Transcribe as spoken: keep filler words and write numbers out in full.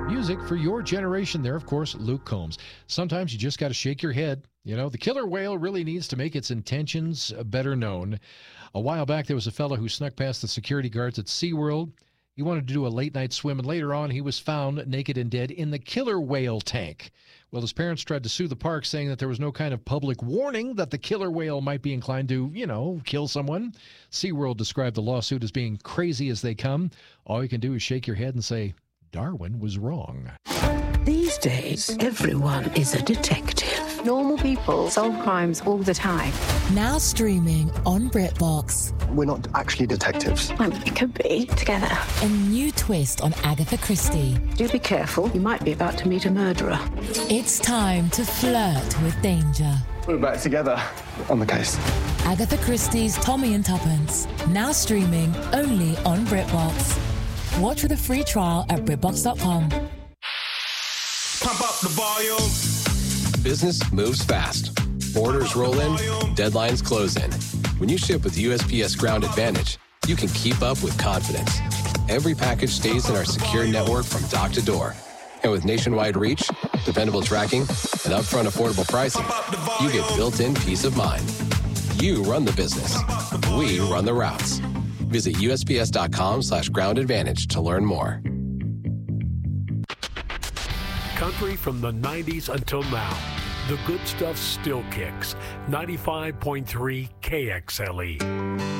Music for your generation there, of course, Luke Combs. Sometimes you just got to shake your head. You know, the killer whale really needs to make its intentions better known. A while back, there was a fellow who snuck past the security guards at SeaWorld. He wanted to do a late-night swim, and later on, he was found naked and dead in the killer whale tank. Well, his parents tried to sue the park, saying that there was no kind of public warning that the killer whale might be inclined to, you know, kill someone. SeaWorld described the lawsuit as being crazy as they come. All you can do is shake your head and say, Darwin was wrong. These days, everyone is a detective. Normal people solve crimes all the time. Now streaming on BritBox. We're not actually detectives. Um, it could be together. A new twist on Agatha Christie. Do be careful. You might be about to meet a murderer. It's time to flirt with danger. We're back together on the case. Agatha Christie's Tommy and Tuppence. Now streaming only on BritBox. Watch with a free trial at Britbox dot com. Pump up the volume. Business moves fast. Orders roll in, deadlines close in. When you ship with U S P S Ground Advantage, you can keep up with confidence. Every package stays in our secure network from dock to door. And with nationwide reach, dependable tracking, and upfront affordable pricing, you get built-in peace of mind. You run the business. We run the routes. Visit U S P S dot com slash ground advantage to learn more. Country from the nineties until now. The good stuff still kicks. ninety-five point three K X L E.